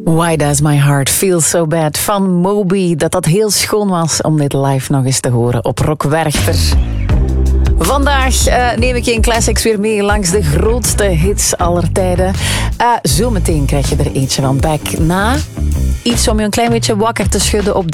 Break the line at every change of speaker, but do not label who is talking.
Why Does My Heart Feel So Bad van Moby. Dat heel schoon was om dit live nog eens te horen op Rock Werchter. Vandaag neem ik je in Classics weer mee langs de grootste hits aller tijden. Zometeen krijg je er eentje van Beck na. Iets om je een klein beetje wakker te schudden op